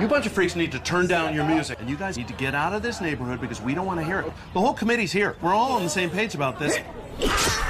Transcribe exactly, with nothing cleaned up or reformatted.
You bunch of freaks need to turn down your music. And you guys need to get out of this neighborhood because we don't want to hear it. The whole committee's here. We're all on the same page about this.